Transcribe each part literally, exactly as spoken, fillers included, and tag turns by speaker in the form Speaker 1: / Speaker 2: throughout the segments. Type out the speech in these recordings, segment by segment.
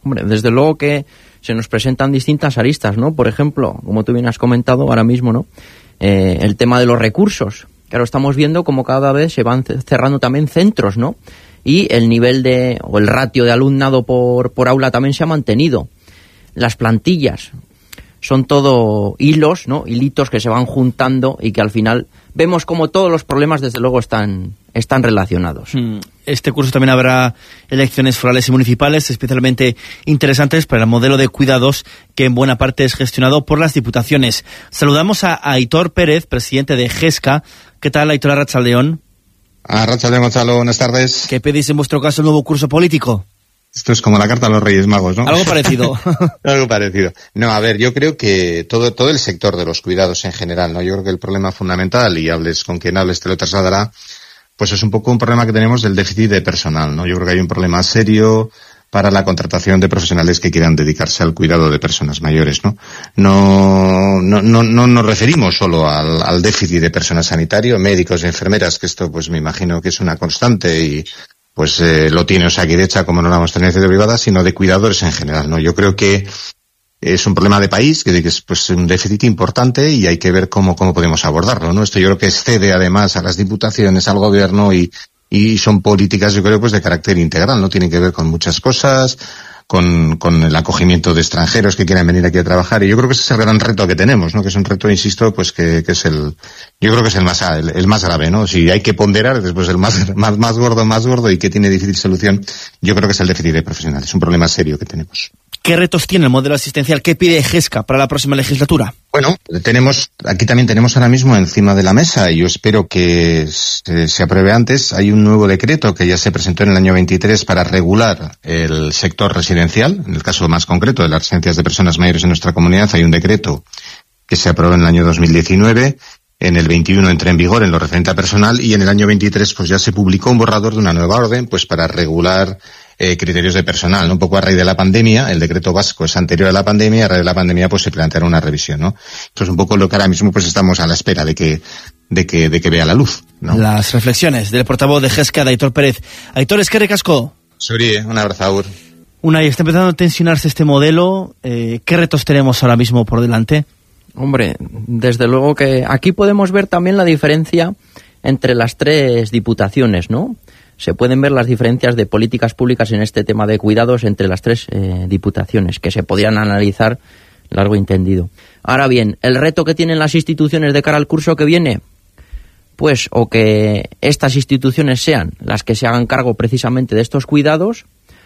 Speaker 1: Hombre, desde luego que se nos presentan distintas aristas, ¿no? Por ejemplo, como tú bien has comentado ahora mismo, ¿no? Eh, el tema de los recursos. Claro, estamos viendo como cada vez se van cerrando también centros, ¿no? Y el nivel de, o el ratio de alumnado por, por aula también se ha mantenido. Las plantillas son todo hilos, ¿no? Hilitos que se van juntando y que al final vemos como todos los problemas desde luego están, están relacionados.
Speaker 2: Este curso también habrá elecciones forales y municipales especialmente interesantes para el modelo de cuidados que en buena parte es gestionado por las diputaciones. Saludamos a Aitor Pérez, presidente de GESCA. ¿Qué tal, Aitor? Arratsaldeón.
Speaker 3: Arratsaldeón, Gonzalo, buenas tardes.
Speaker 2: ¿Qué pedís en vuestro caso el nuevo curso político?
Speaker 3: Esto es como la carta a los Reyes Magos, ¿no?
Speaker 2: Algo parecido.
Speaker 3: Algo parecido. No, a ver, yo creo que todo todo el sector de los cuidados en general, ¿no? Yo creo que el problema fundamental, y hables con quien hables te lo trasladará, pues es un poco un problema que tenemos del déficit de personal, ¿no? Yo creo que hay un problema serio para la contratación de profesionales que quieran dedicarse al cuidado de personas mayores, ¿no? No, no, no, no nos referimos solo al, al déficit de personal sanitario, médicos y enfermeras, que esto pues me imagino que es una constante y pues eh, lo tiene Osakidetza, como no lo vamos a tener de privada, sino de cuidadores en general, ¿no? Yo creo que es un problema de país, que es pues un déficit importante y hay que ver cómo, cómo podemos abordarlo, ¿no? Esto yo creo que excede además a las diputaciones, al gobierno y, y son políticas, yo creo, pues de carácter integral, ¿no? Tienen que ver con muchas cosas, con, con el acogimiento de extranjeros que quieran venir aquí a trabajar, y yo creo que ese es el gran reto que tenemos, ¿no? Que es un reto, insisto, pues que, que es el, yo creo que es el más, el, el más grave, ¿no? Si hay que ponderar, después el más, más, más gordo, más gordo y que tiene difícil solución, yo creo que es el déficit de profesionales, es un problema serio que tenemos.
Speaker 2: ¿Qué retos tiene el modelo asistencial? ¿Qué pide GESCA para la próxima legislatura?
Speaker 3: Bueno, tenemos, aquí también tenemos ahora mismo encima de la mesa, y yo espero que se, se apruebe antes, hay un nuevo decreto que ya se presentó en el año veintitrés para regular el sector residencial. En el caso más concreto de las residencias de personas mayores en nuestra comunidad, hay un decreto que se aprobó en el año dos mil diecinueve, en el veintiuno entró en vigor en lo referente a personal, y en el año veintitrés pues ya se publicó un borrador de una nueva orden pues para regular Eh, criterios de personal, ¿no? Un poco a raíz de la pandemia, el decreto vasco es anterior a la pandemia, a raíz de la pandemia pues se planteará una revisión, ¿no? Esto es un poco lo que ahora mismo pues estamos a la espera de que, de que, de que vea la luz, ¿no?
Speaker 2: Las reflexiones del portavoz de GESCA, de Aitor Pérez. Aitor, eskerrik asko.
Speaker 3: Suri, un abrazo, agur.
Speaker 2: Una, y está empezando a tensionarse este modelo, eh, ¿qué retos tenemos ahora mismo por delante?
Speaker 1: Hombre, desde luego que aquí podemos ver también la diferencia entre las tres diputaciones, ¿no? Se pueden ver las diferencias de políticas públicas en este tema de cuidados entre las tres eh, diputaciones, que se podrían analizar largo y tendido. Ahora bien, el reto que tienen las instituciones de cara al curso que viene, pues o que estas instituciones sean las que se hagan cargo precisamente de estos cuidados,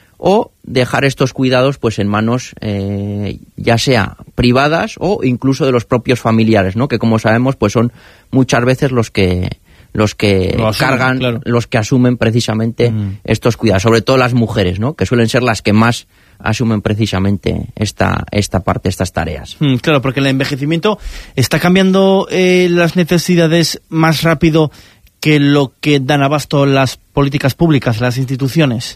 Speaker 1: o dejar estos cuidados pues en manos eh, ya sea privadas o incluso de los propios familiares, ¿no? Que como sabemos pues son muchas veces los que los que
Speaker 2: lo asumen,
Speaker 1: cargan,
Speaker 2: claro.
Speaker 1: los que asumen precisamente mm. estos cuidados, sobre todo las mujeres, ¿no? Que suelen ser las que más asumen precisamente esta esta parte, estas tareas.
Speaker 2: Mm, claro, porque el envejecimiento está cambiando eh, las necesidades más rápido que lo que dan abasto las políticas públicas, las instituciones.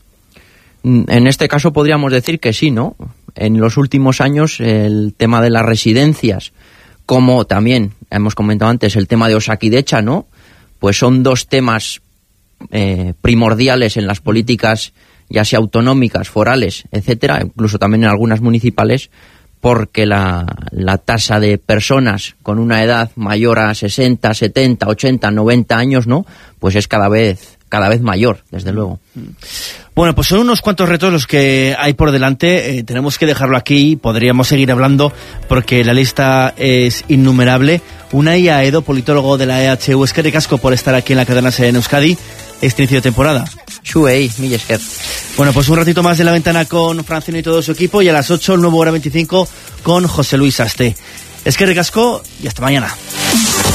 Speaker 1: En este caso podríamos decir que sí, ¿no? En los últimos años el tema de las residencias, como también hemos comentado antes el tema de Osakidetza, ¿no? Pues son dos temas eh, primordiales en las políticas, ya sea autonómicas, forales, etcétera, incluso también en algunas municipales, porque la, la tasa de personas con una edad mayor a sesenta, setenta, ochenta, noventa años, ¿no? Pues es cada vez cada vez mayor, desde luego.
Speaker 2: Bueno, pues son unos cuantos retos los que hay por delante. Eh, tenemos que dejarlo aquí, podríamos seguir hablando porque la lista es innumerable. Unai Aedo, politólogo de la E H U, eskerrik asko por estar aquí en la cadena SER en Euskadi, este inicio de temporada.
Speaker 1: Xuei, mil esker.
Speaker 2: Bueno, pues un ratito más de La Ventana con Francino y todo su equipo, y a las ocho, el nuevo Hora veinticinco con José Luis Aste. Eskerrik asko y hasta mañana.